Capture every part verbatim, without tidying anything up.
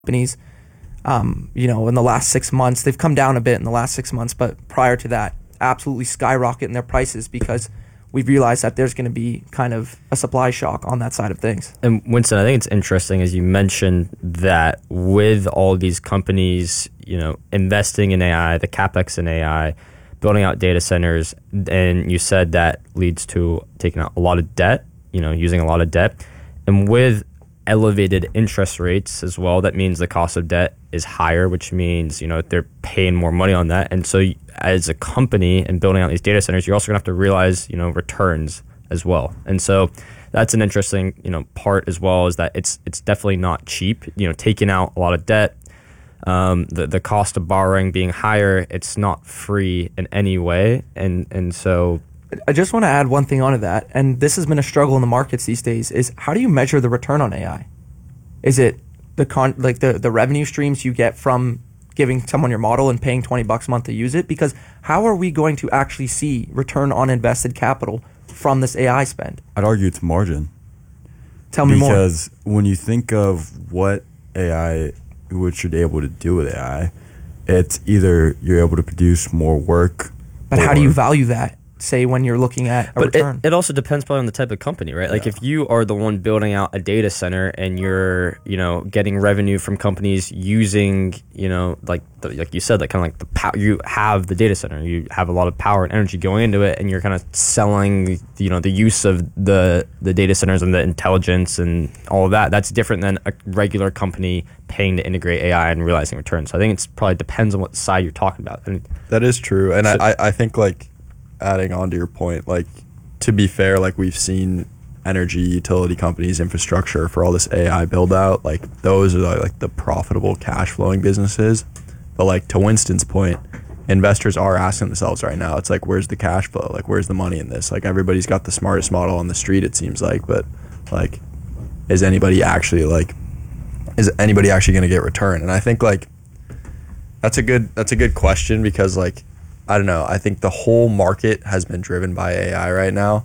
companies, um, you know, in the last six months, they've come down a bit in the last six months, but prior to that, absolutely skyrocketing their prices because we've realized that there's going to be kind of a supply shock on that side of things. And Winston, I think it's interesting as you mentioned that with all these companies, you know, investing in A I, the CapEx in A I, building out data centers, and you said that leads to taking out a lot of debt, you know, using a lot of debt. And with elevated interest rates as well, that means the cost of debt is higher, which means, you know, they're paying more money on that. And so as a company and building out these data centers, you're also going to have to realize, you know, returns as well. And so that's an interesting, you know, part as well, is that it's it's definitely not cheap, you know, taking out a lot of debt, um, the, the cost of borrowing being higher, it's not free in any way. And, and so I just want to add one thing onto that, and this has been a struggle in the markets these days, is how do you measure the return on A I? Is it the con like the, the revenue streams you get from giving someone your model and paying twenty bucks a month to use it? Because how are we going to actually see return on invested capital from this A I spend? I'd argue it's margin. Tell me more. Because when you think of what A I, what you're able to do with A I, it's either you're able to produce more work. But how do you value that? Say when you're looking at a but return. It, it also depends probably on the type of company, right? Like Yeah. if you are the one building out a data center and you're, you know, getting revenue from companies using, you know, like the, like you said, like kind of like the power, you have the data center, you have a lot of power and energy going into it, and you're kind of selling, you know, the use of the the data centers and the intelligence and all of that. That's different than a regular company paying to integrate A I and realizing returns. So I think it's probably depends on what side you're talking about. And That is true, and So- I, I think like adding on to your point, like to be fair, like we've seen energy utility companies, infrastructure for all this A I build out, like those are like the profitable cash flowing businesses. But like to Winston's point, investors are asking themselves right now, it's like, where's the cash flow? Like, where's the money in this? Like everybody's got the smartest model on the street, it seems like, but like, is anybody actually like, is anybody actually going to get return? And I think like, that's a good, that's a good question because like, I don't know. I think the whole market has been driven by A I right now.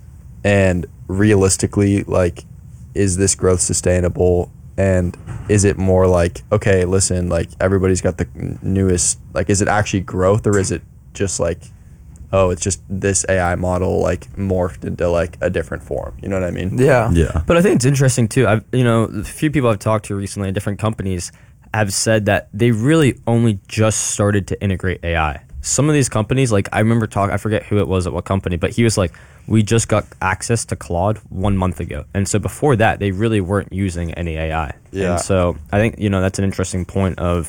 And realistically, like, is this growth sustainable? And is it more like, okay, listen, like everybody's got the newest, like, is it actually growth or is it just like, oh, it's just this A I model like morphed into like a different form? You know what I mean? yeah. Yeah. But I think it's interesting too. I've, you know, a few people I've talked to recently in different companies have said that they really only just started to integrate A I. Some of these companies, like I remember talk, I forget who it was at what company, but he was like, we just got access to Claude one month ago. And so before that, they really weren't using any A I. Yeah. And so I think, you know, that's an interesting point of,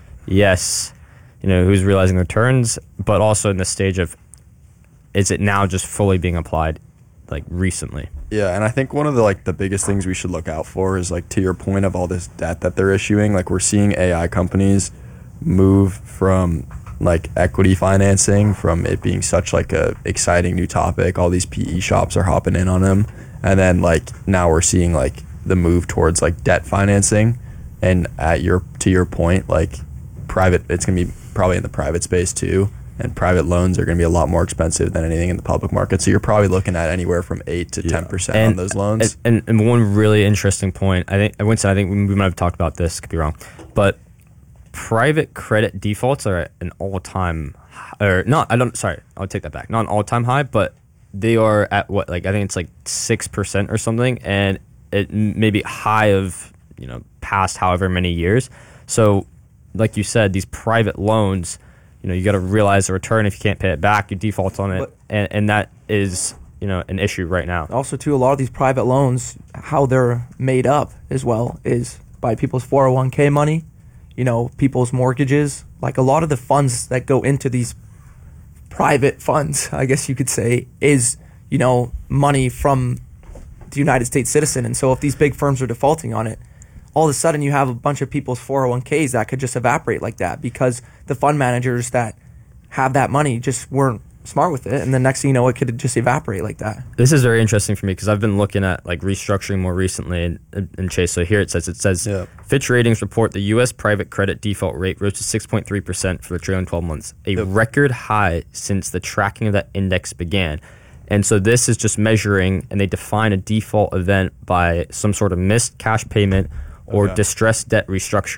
yes, you know, who's realizing returns, but also in the stage of, is it now just fully being applied like recently? Yeah, and I think one of the like the biggest things we should look out for is like to your point of all this debt that they're issuing, like we're seeing A I companies move from like equity financing, from it being such like a exciting new topic, all these P E shops are hopping in on them, and then like now we're seeing like the move towards like debt financing. And at your to your point, like private, it's gonna be probably in the private space too, and private loans are gonna be a lot more expensive than anything in the public market, so you're probably looking at anywhere from eight to ten percent on those loans. And, and, and one really interesting point, I think, Winston, I think we might have talked about this, could be wrong, but private credit defaults are at an all-time, or not, I don't, sorry, I'll take that back. Not an all-time high, but they are at what, like, I think it's like six percent or something, and it may be high of, you know, past however many years. So, like you said, these private loans, you know, you got to realize the return. If you can't pay it back, you default on it, But- and, and that is, you know, an issue right now. Also, too, a lot of these private loans, how they're made up as well is by people's four oh one k money, you know, people's mortgages. Like a lot of the funds that go into these private funds, I guess you could say, is, you know, money from the United States citizen. And so if these big firms are defaulting on it, all of a sudden you have a bunch of people's four oh one k's that could just evaporate like that because the fund managers that have that money just weren't smart with it, and the next thing you know, it could just evaporate like that. This is very interesting for me because I've been looking at like restructuring more recently in, in, in Chase. So here it says, it says Yeah. Fitch Ratings report the U S private credit default rate rose to six point three percent for the trailing twelve months, a Yep. record high since the tracking of that index began. And so this is just measuring, and they define a default event by some sort of missed cash payment or Okay. distressed debt restructuring.